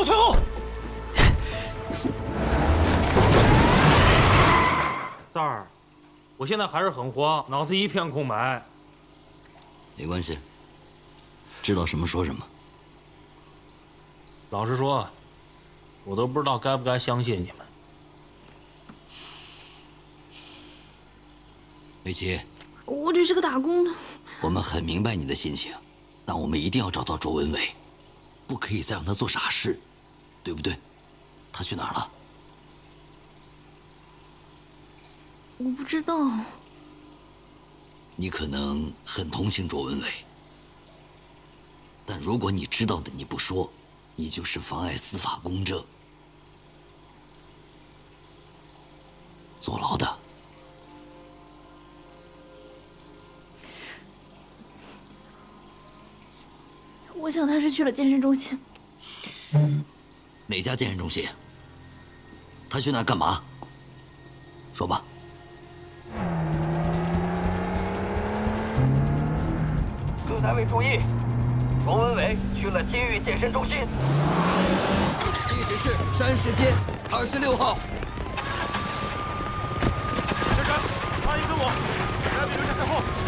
后，退后！ 三儿，我现在还是很慌，脑子一片空白。 没关系，知道什么说什么。 老实说，我都不知道该不该相信你们。 魏琪， 我只是个打工的。 我们很明白你的心情，但我们一定要找到卓文伟，不可以再让他做傻事，对不对？他去哪儿了？ 我不知道。 你可能很同情卓文伟，但如果你知道的你不说，你就是妨碍司法公正，坐牢的。 我想他是去了健身中心。 哪家健身中心？他去那儿干嘛？说吧。 各单位注意，卓文伟去了金域健身中心， 地址是山石街26号。 先生，阿姨跟我，来比留下身后。